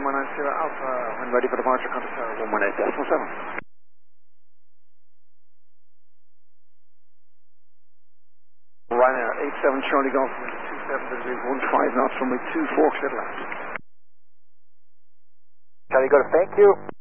9190 Alpha, when ready for departure, contact tower 118.7. Ryanair 87 Charlie Golf, 27 degrees, 15 knots, runway 2 Forks, Little. Charlie Golf, thank you.